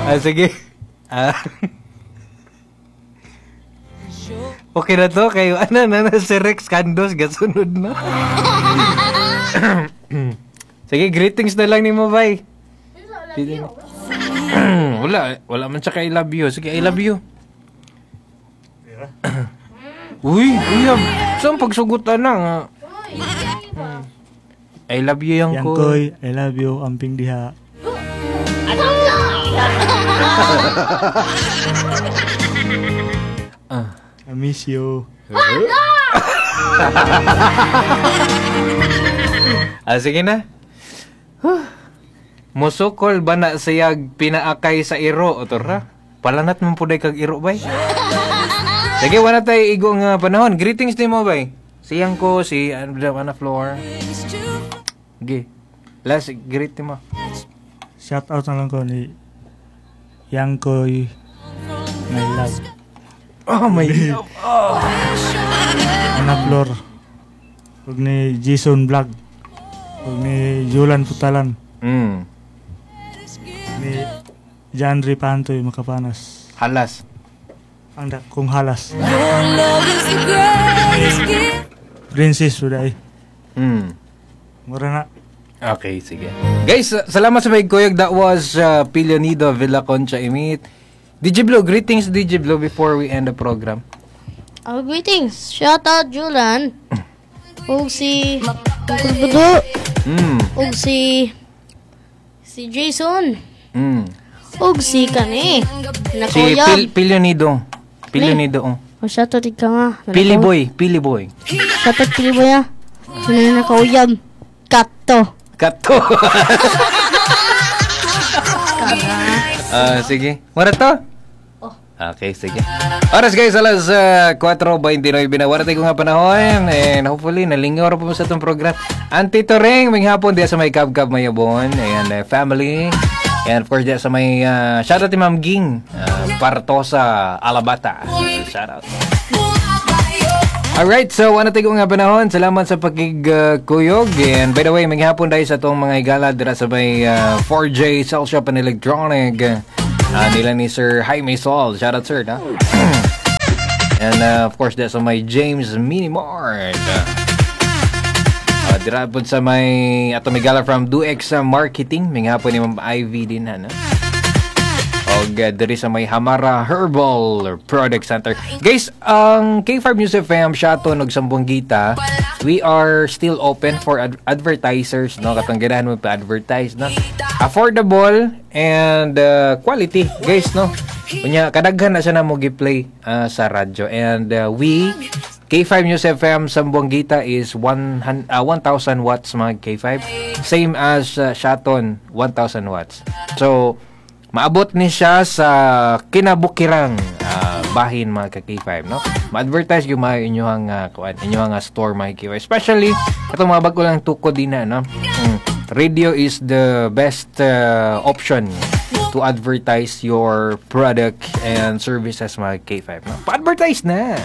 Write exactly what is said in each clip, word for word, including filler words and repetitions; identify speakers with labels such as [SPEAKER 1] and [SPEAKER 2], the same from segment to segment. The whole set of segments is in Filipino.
[SPEAKER 1] Ah, sige. Ah. Okay na to kayo. Ano na na si Rex Candos gasunod na. Sige, greetings na lang ni mo, bay. Wala, wala man siya ka I love you. Sige, I love you. Uy, uyab. Saan pagsugutan na? I love you yang ko.
[SPEAKER 2] Yang koy, I love you, amping diha.
[SPEAKER 1] Ah.
[SPEAKER 2] I miss you.
[SPEAKER 1] Ah, sige na. Musukol ba na siyag pinaakay sa iro o torra? Palanat man puday kag iro bay. Sige, wala tayo igo nga panahon. Greetings din mo bay. Siyang ko si Ana Floor. Sige. Last greet mo.
[SPEAKER 2] Shout out na lang ko ni Yang koy, my love.
[SPEAKER 1] Oh my love. Oh.
[SPEAKER 2] Ana Floor. Ug ni Jason Vlog. Ug ni Julan Putalan.
[SPEAKER 1] Mm.
[SPEAKER 2] Ni Janry Pantoy Makapanas.
[SPEAKER 1] Halas.
[SPEAKER 2] Ang da kung halas. Princess sudah eh.
[SPEAKER 1] Mm.
[SPEAKER 2] Mura na.
[SPEAKER 1] Okay, sige. Guys, uh, salamat sa may kuyog. That was uh, Pilionido Villa Concha Imit. D J Blue, greetings D J Blue before we end the program.
[SPEAKER 3] Oh, greetings. Shout out Julan. Og si Budo.
[SPEAKER 1] Mm.
[SPEAKER 3] Og si si Jason.
[SPEAKER 1] Mm.
[SPEAKER 3] Og si Kani.
[SPEAKER 1] Si
[SPEAKER 3] Nakuyab.
[SPEAKER 1] Pil Pilionido. Pilionido. Oh.
[SPEAKER 3] O shout out ka nga.
[SPEAKER 1] Pili Boy, Pili Boy.
[SPEAKER 3] Shout out Pili Boy ah. Ano na nakuyab? Kato.
[SPEAKER 1] Kato. Ah, sige. Mara to? Okay, sige. Oras guys, alas uh, four twenty-nine na. Wala tayo nga panahon. And hopefully, nalingyor po sa itong program. Auntie Toreng, may hapon diya sa may Cab-Cab Mayabon. And uh, family. And of course, diya sa may uh, shoutout ni Ma'am Ging. Uh, Partosa, Alabata. Shoutout. Alright, so ano tayo nga panahon. Salamat sa pagkikuyog. And by the way, may hapon dahil sa itong mga igala dira sa may uh, four J Cell Shop and Electronic. Uh, nila ni Sir Jaime Sol. Shout out, sir. Ha? And uh, of course, that's sa may James Minimart. Uh, dira po sa may ato may gala from DuX Marketing. May nga po ni Ma'am Ivy din. Ha, no? O uh, diri sa may Hamara Herbal Product Center. Guys, ang K five News F M, Shato, og Sambuangita, we are still open for ad- advertisers, no? Katong ganahan mo pa-advertise, no? Affordable and uh, quality, guys, no? Kunya, kadaghan na siya na mo gi-play uh, sa radyo. And uh, we, K five News F M Sambuangita is one thousand watts mga K five. Same as uh, Shaton, one thousand watts. So, maabot ni siya sa kinabukirang uh, bahin mga ka-K five, no? Ma-advertise yung mga inyong uh, kuan, inyong uh, store mga K five. Especially itong mga bago lang tukod din na, no? Mm. Radio is the best uh, option to advertise your product and services mga K five, no? Pa-advertise na.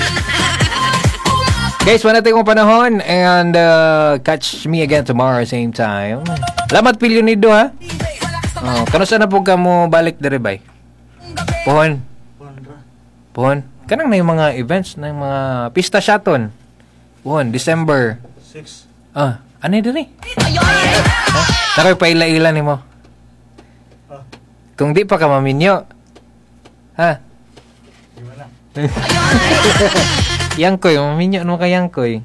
[SPEAKER 1] Guys, wala tayong panahon and uh, catch me again tomorrow same time. Salamat Pilionido, ha? Oh, kanusa na po ka mo balik dere bay? Pohon. Pohon. Kanang na yung mga events, na yung mga pista shaton. Pohon, December
[SPEAKER 2] six.
[SPEAKER 1] Ah, ano yun eh? Oh, nakoy paila-ila ni mo.
[SPEAKER 2] Ah.
[SPEAKER 1] Kung di pa ka maminyo. Ha?
[SPEAKER 2] Di ba na?
[SPEAKER 1] Yangkoy, maminyo ano ka Yangkoy?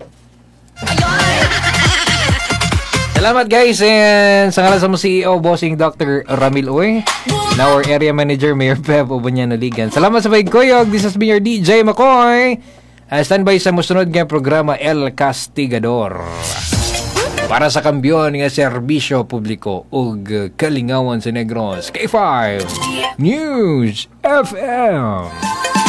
[SPEAKER 1] Salamat guys, and sa ngalan sa mo C E O, bossing Doctor Ramil Uy, now our area manager, Mayor Pep Obunyano Ligan. Salamat sa pagkuyog. This has been your D J McCoy. Uh, standby sa musunod nga programa El Castigador. Para sa kambyon nga serbisyo publiko ug kalingawan sa Negros. K five News F M.